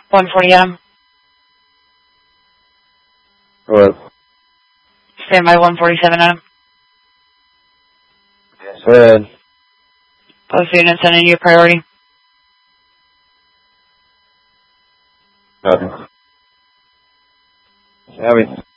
140 Adam. Hello. Stand by 147 Adam. Yes, go ahead. Post unit sending you priority. Okay. Shabby.